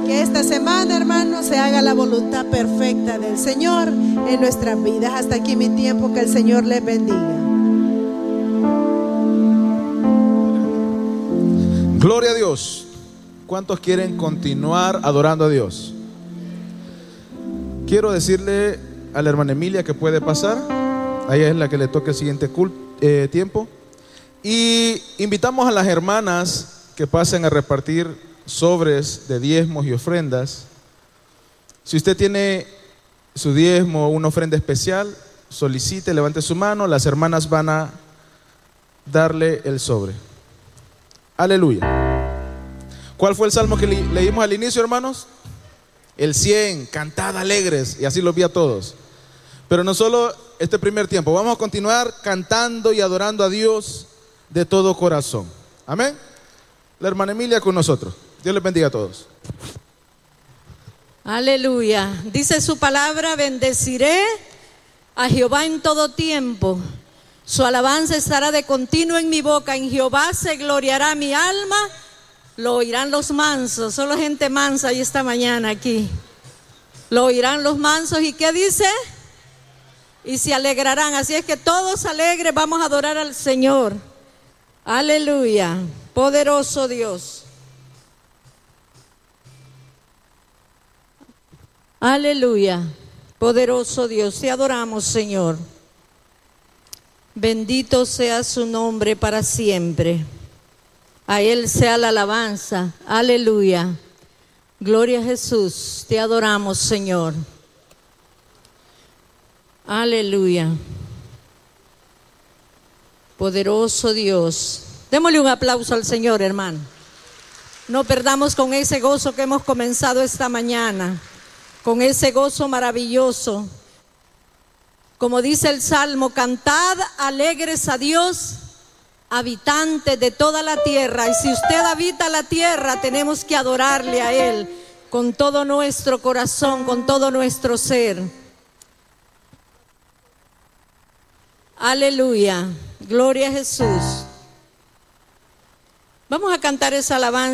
Que esta semana, hermanos, se haga la voluntad perfecta del Señor en nuestras vidas. Hasta aquí mi tiempo, que el Señor les bendiga. Gloria a Dios. ¿Cuántos quieren continuar adorando a Dios? Quiero decirle a la hermana Emilia que puede pasar. A ella es la que le toca el siguiente tiempo. Y invitamos a las hermanas que pasen a repartir sobres de diezmos y ofrendas. Si usted tiene su diezmo o una ofrenda especial, solicite, levante su mano. Las hermanas van a darle el sobre. Aleluya. ¿Cuál fue el salmo que leímos al inicio, hermanos? El 100, cantad alegres, y así los vi a todos. Pero no solo este primer tiempo, vamos a continuar cantando y adorando a Dios de todo corazón. Amén. La hermana Emilia con nosotros. Dios les bendiga a todos. Aleluya. Dice su palabra: bendeciré a Jehová en todo tiempo. Su alabanza estará de continuo en mi boca. En Jehová se gloriará mi alma. Lo oirán los mansos. Solo gente mansa hay esta mañana aquí. Lo oirán los mansos. ¿Y qué dice? Y se alegrarán. Así es que todos alegres vamos a adorar al Señor. Aleluya. Poderoso Dios. Aleluya. Poderoso Dios. Te adoramos, Señor. Bendito sea su nombre para siempre. A Él sea la alabanza. Aleluya. Gloria a Jesús. Te adoramos, Señor. Aleluya. Poderoso Dios. Démosle un aplauso al Señor, hermano. No perdamos con ese gozo que hemos comenzado esta mañana. Con ese gozo maravilloso. Como dice el Salmo: cantad alegres a Dios, habitantes de toda la tierra. Y si usted habita la tierra, tenemos que adorarle a Él con todo nuestro corazón, con todo nuestro ser. Aleluya. Gloria a Jesús. Vamos a cantar esa alabanza.